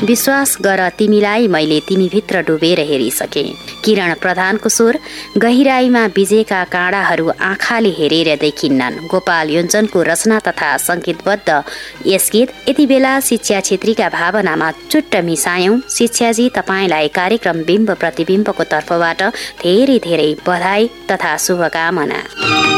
विश्वास गर तिमीलाई मैले तिमीभित्र डुबेर हेरिसके। किरण प्रधानको स्वर, गहिराईमा बिजेका काँडाहरू आँखाले हेरेर देखिन्नन्। गोपाल योन्जनको रचना तथा संगीतबद्ध यस गीत यति बेला शिक्षा छेत्रीका भावनामा चुट्ट मिसायौं। शिक्षाजी, तपाईलाई कार्यक्रम बिम्ब प्रतिबिम्बको तर्फबाट धेरै धेरै बधाई तथा शुभकामना।